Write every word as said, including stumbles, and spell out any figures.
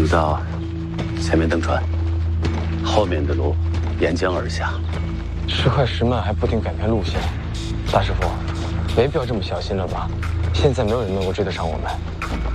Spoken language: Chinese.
们到前面登船，后面的路沿江而下。 时快时慢，还不停改变路线。大师傅，没必要这么小心了吧？现在没有人能够追得上我们。